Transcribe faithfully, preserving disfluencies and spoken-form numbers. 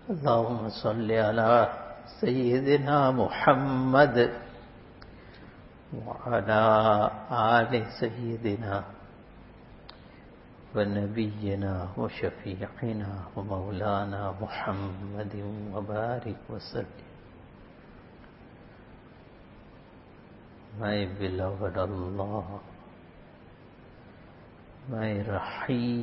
अल्लाहुम्मा सल्लि अला सय्यिदिना मुहम्मद व अला आलि सय्यिदिना व नबिय्यिना व शफीअना व मौलाना मुहम्मदिन व बारिक व सल्लिम। My beloved Allah, my Rahim,